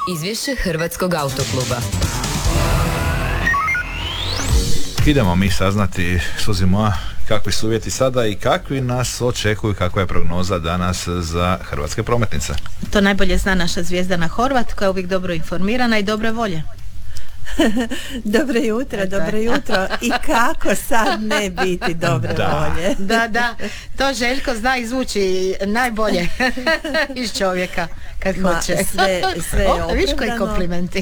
Izvješće Hrvatskog autokluba. Idemo mi saznati, Suzi moja, kakvi su uvjeti sada i kakvi nas očekuju, kakva je prognoza danas za hrvatske prometnice. To najbolje zna naša Zvijezdana Horvat, koja je uvijek dobro informirana i dobre volje. Dobro jutro. I kako sad ne biti dobre volje? Da, to Željko zna izvući najbolje iz čovjeka kad hoće. Sve je opravdano. Viš koji komplimenti.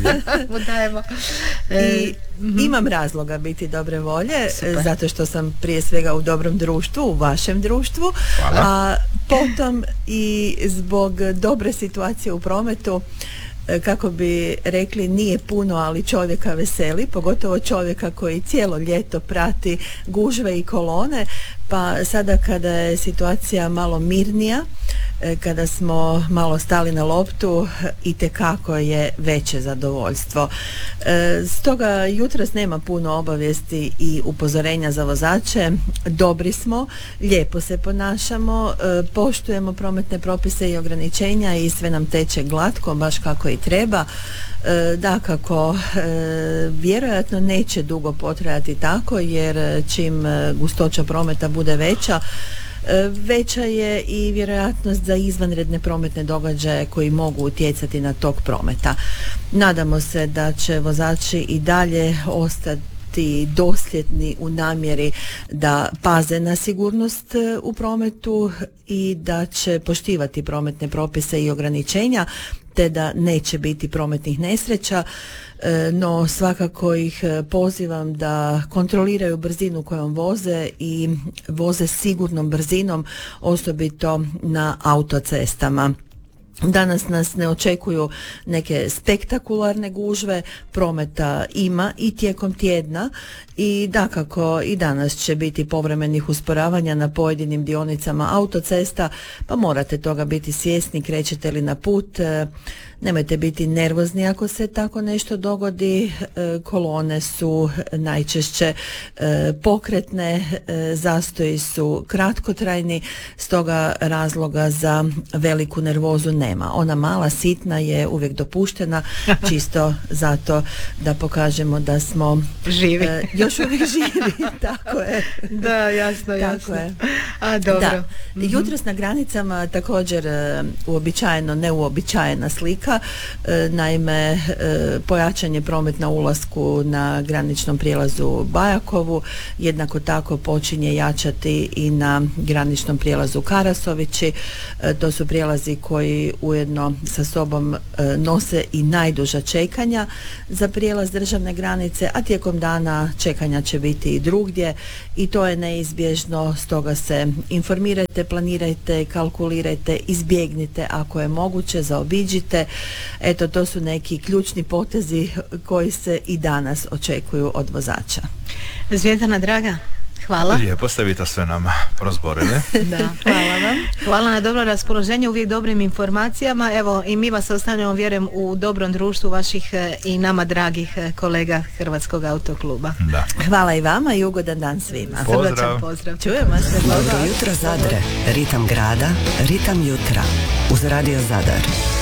I imam razloga biti dobre volje. Super. Zato što sam prije svega u dobrom društvu, u vašem društvu. Hvala. A potom i zbog dobre situacije u prometu, kako bi rekli, nije puno, ali čovjeka veseli, pogotovo čovjeka koji cijelo ljeto prati gužve i kolone, pa sada kada je situacija malo mirnija, kada smo malo stali na loptu, itekako je veće zadovoljstvo. Stoga jutros nema puno obavijesti i upozorenja za vozače. Dobri smo, lijepo se ponašamo, poštujemo prometne propise i ograničenja i sve nam teče glatko, baš kako i treba. Dakako, vjerojatno neće dugo potrajati tako, jer čim gustoća prometa bude veća je i vjerojatnost za izvanredne prometne događaje koji mogu utjecati na tok prometa. Nadamo se da će vozači i dalje ostati dosljedni u namjeri da paze na sigurnost u prometu i da će poštivati prometne propise i ograničenja, te da neće biti prometnih nesreća, no svakako ih pozivam da kontroliraju brzinu kojom voze i voze sigurnom brzinom, osobito na autocestama. Danas nas ne očekuju neke spektakularne gužve, prometa ima i tijekom tjedna i dakako i danas će biti povremenih usporavanja na pojedinim dionicama autocesta, pa morate toga biti svjesni, krećete li na put. Nemojte biti nervozni ako se tako nešto dogodi. Kolone su najčešće pokretne, zastoji su kratkotrajni, stoga razloga za veliku nervozu nema. Ona mala, sitna je uvijek dopuštena, čisto zato da pokažemo da smo živi. Još uvijek živi, tako je. Da, jasno. Je. A, dobro. Da. Jutros na granicama također neuobičajena slika. Naime, pojačan je promet na ulasku na graničnom prijelazu Bajakovu, jednako tako počinje jačati i na graničnom prijelazu Karasovići. To su prijelazi koji ujedno sa sobom nose i najduža čekanja za prijelaz državne granice, a tijekom dana čekanja će biti i drugdje i to je neizbježno, stoga se informirajte, planirajte, kalkulirajte, izbjegnite ako je moguće, zaobiđite. Eto, to su neki ključni potezi koji se i danas očekuju od vozača. Zvijezdana draga, hvala. Lijepo ste vi to sve nam prozborili. Da, hvala vam. Hvala na dobro raspoloženje, uvijek dobrim informacijama. Evo, i mi vas ostavljamo, vjerujem, u dobrom društvu vaših i nama dragih kolega Hrvatskog autokluba. Da. Hvala i vama i ugodan dan svima. Pozdrav. Pozdrav. Čujemo se. Dobro jutro Zadre, ritam grada, ritam jutra. Uz Radio Zadar.